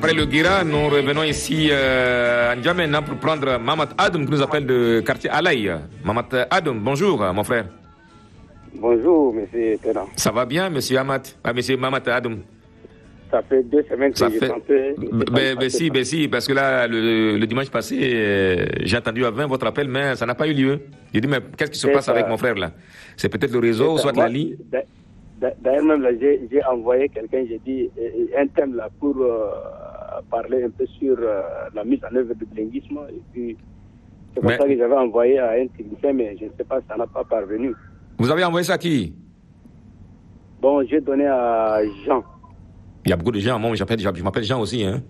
après le Guira, nous revenons ici à N'Djamena pour prendre Mamat Adam qui nous appelle de quartier Alaï. Mamat Adam, bonjour mon frère. Bonjour, monsieur Tena. Ça va bien, monsieur monsieur Mamat Adam? Ça fait 2 semaines que j'ai tenté. Ben si, parce que là, le dimanche passé, j'ai entendu à 20 votre appel, mais ça n'a pas eu lieu. J'ai dit, mais qu'est-ce qui se passe avec mon frère là? C'est peut-être le réseau, soit la ligne? D'ailleurs, même là, j'ai envoyé quelqu'un, j'ai dit, un thème là pour parler un peu sur la mise en œuvre du bilinguisme. Et puis, c'est pour ça que j'avais envoyé à un technicien, mais je ne sais pas si ça n'a pas parvenu. Vous avez envoyé ça à qui? Bon, j'ai donné à Jean. Il y a beaucoup de gens. Moi, je m'appelle Jean aussi. Hein.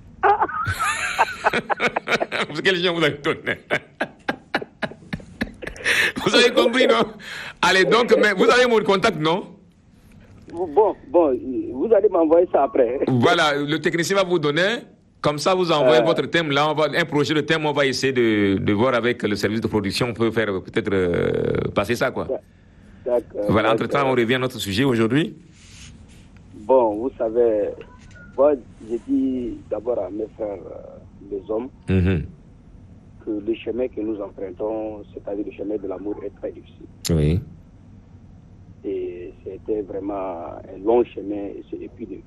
Quel Jean vous avez donné? Vous avez compris, non? Allez, donc, mais vous avez mon contact, non? Bon, vous allez m'envoyer ça après. Voilà, le technicien va vous donner. Comme ça, vous envoyez votre thème. Là, un projet de thème, on va essayer de voir avec le service de production. On peut faire peut-être passer ça, quoi. D'accord. Voilà, entre-temps, on revient à notre sujet aujourd'hui. Bon, vous savez, moi, j'ai dit d'abord à mes frères, les hommes, que le chemin que nous empruntons, c'est-à-dire le chemin de l'amour, est très difficile. Oui. Et c'était vraiment un long chemin et c'est épuisé.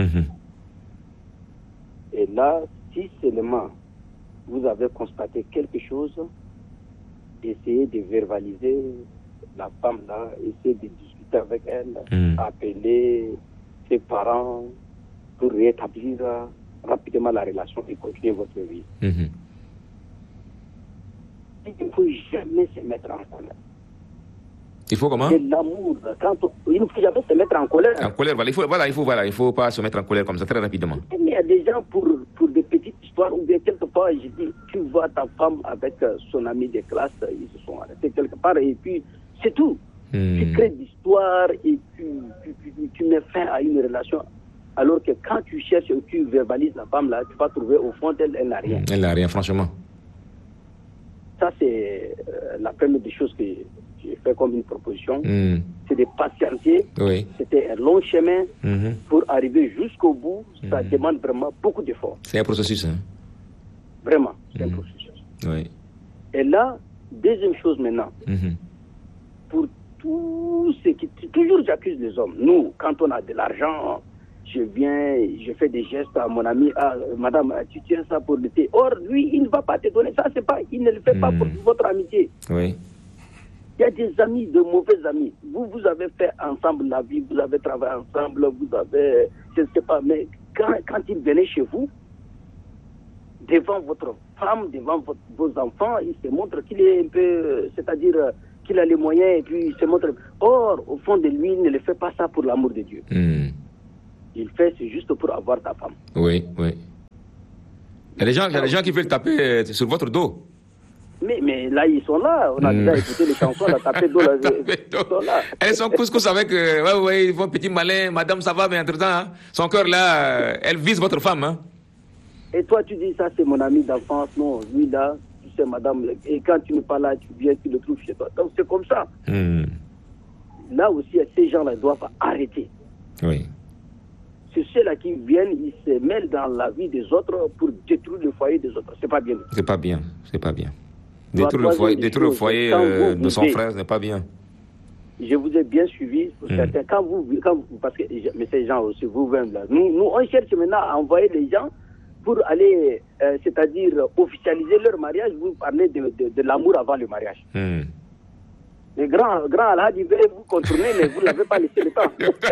Et là, si seulement vous avez constaté quelque chose, essayez de verbaliser la femme là, essayez de discuter avec elle, appeler ses parents pour rétablir rapidement la relation et continuer votre vie. Il ne faut jamais se mettre en colère. Il faut comment? C'est l'amour. Il ne faut jamais se mettre en colère. En colère, il faut pas se mettre en colère comme ça très rapidement. Mais il y a des gens pour des petites histoires ou bien quelque part, je dis, tu vois ta femme avec son ami de classe, ils se sont arrêtés quelque part et puis c'est tout. Tu crées d'histoires et tu mets fin à une relation. Alors que quand tu cherches ou tu verbalises la femme là, tu vas trouver au fond d'elle, elle n'a rien. Elle n'a rien, franchement. Ça, c'est la première des choses que j'ai fait comme une proposition. C'est de patienter. Oui. C'était un long chemin pour arriver jusqu'au bout. Ça demande vraiment beaucoup d'efforts. C'est un processus. Hein? Vraiment, c'est un processus. Oui. Et là, deuxième chose maintenant, pour tout ce qui... Toujours j'accuse les hommes. Nous, quand on a de l'argent, je viens, je fais des gestes à mon ami, madame, tu tiens ça pour l'été. Or, lui, il ne va pas te donner ça, c'est pas, il ne le fait pas pour votre amitié. Oui. Il y a des amis, de mauvais amis. Vous avez fait ensemble la vie, vous avez travaillé ensemble, vous avez, je ne sais pas, mais quand il venait chez vous, devant votre femme, devant vos enfants, il se montre qu'il est un peu, c'est-à-dire qu'il a les moyens et puis il se montre. Or, au fond de lui, il ne le fait pas ça pour l'amour de Dieu. Il fait, c'est juste pour avoir ta femme. Oui, oui. Il y a des gens qui veulent taper sur votre dos. Mais là, ils sont là. On a déjà écouté les chansons, là, taper dos, là. Elles sont couscous avec, ils font petit malin, madame, ça va, mais entre-temps, hein, son cœur là, elle vise votre femme. Hein. Et toi, tu dis, ça, c'est mon ami d'enfance. Non, lui, là, tu sais, madame, et quand tu n'es pas là, tu viens, tu le trouves chez toi. Donc, c'est comme ça. Là aussi, ces gens-là doivent arrêter. Oui. C'est ceux-là qui viennent, ils se mêlent dans la vie des autres pour détruire le foyer des autres. C'est pas bien. C'est pas bien. Détruire le foyer de son frère, ce n'est pas bien. Je vous ai bien suivi. Certains, quand vous, parce que, mais ces gens aussi, vous-même là, nous, on cherche maintenant à envoyer les gens pour aller, c'est-à-dire officialiser leur mariage. Vous parlez de l'amour avant le mariage. Le grand Alhad, il veut vous contourner, mais vous ne l'avez pas laissé le temps.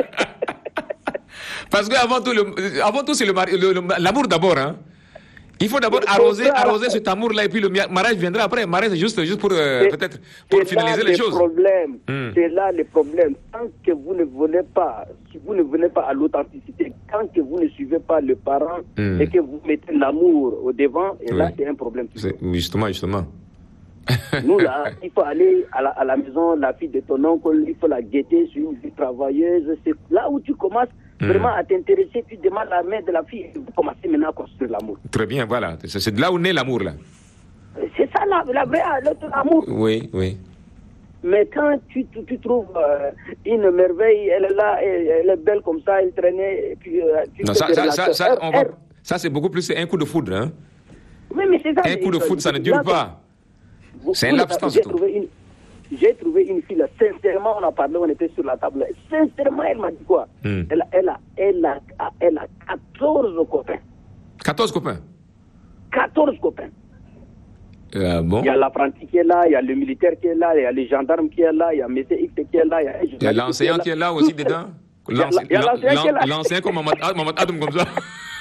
Parce qu'avant tout, c'est l'amour d'abord. Hein. Il faut d'abord arroser cet amour-là et puis le mariage viendra après. Le mariage, c'est juste pour peut-être pour finaliser les choses. C'est là le problème. Tant que vous ne venez pas, si vous ne venez pas à l'authenticité, quand que vous ne suivez pas le parent et que vous mettez l'amour au devant, et là, c'est un problème. Justement. Nous, là, il faut aller à la maison, la fille de ton oncle, il faut la guetter sur une vie travailleuse. C'est là où tu commences vraiment à t'intéresser, tu demandes la main de la fille et vous commencez maintenant à construire l'amour. Très bien, voilà. C'est de là où naît l'amour, là. C'est ça, la vraie l'amour. Oui. Mais quand tu trouves une merveille, elle est là, elle est belle comme ça, elle traînait, et puis Ça, c'est beaucoup plus, c'est un coup de foudre. Hein. Oui, mais c'est ça. Un coup de foudre, ça ne dure pas. C'est un laps de temps. J'ai trouvé une fille, là, sincèrement, on a parlé, on était sur la table. Là. Sincèrement, elle m'a dit quoi? Elle a 14 copains. 14 copains? 14 copains. Bon. Il y a l'apprenti qui est là, il y a le militaire qui est là, il y a le gendarme qui est là, il y a M. X qui est là, il y a l'enseignant qui est là aussi dedans. L'enseignant comme Mamadou Adam comme ça.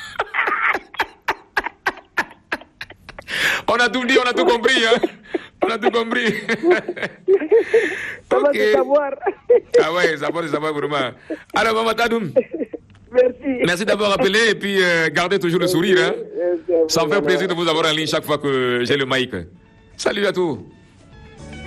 On a tout dit, on a tout compris. Hein? On a tout compris. Ça va se savoir. Ah ouais, ça va se savoir vraiment. Alors, Mamadou Adam. Merci. Merci d'avoir appelé et puis gardez toujours le sourire. Hein? Ça me fait plaisir de vous avoir en ligne chaque fois que j'ai le mic. Salut à tous.